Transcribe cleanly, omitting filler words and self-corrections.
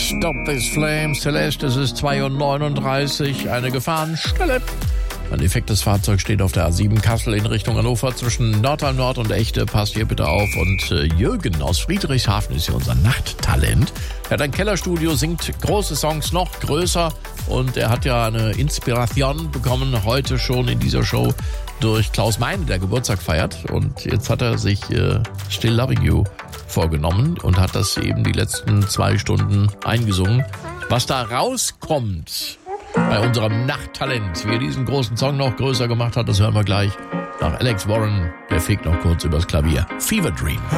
Stop this flame, Celeste, es ist 2:39 Uhr, eine Gefahrenstelle. Ein defektes Fahrzeug steht auf der A7 Kassel in Richtung Hannover zwischen Nordheim Nord und Echte. Passt hier bitte auf. Und Jürgen aus Friedrichshafen ist hier unser Nachttalent. Er hat ein Kellerstudio, singt große Songs, noch größer. Und er hat ja eine Inspiration bekommen, heute schon in dieser Show durch Klaus Meine, der Geburtstag feiert. Und jetzt hat er sich Still Loving You vorgenommen und hat das eben die letzten 2 Stunden eingesungen. Was da rauskommt bei unserem Nachttalent, wie er diesen großen Song noch größer gemacht hat, das hören wir gleich nach Alex Warren. Der fegt noch kurz übers Klavier. Fever Dream.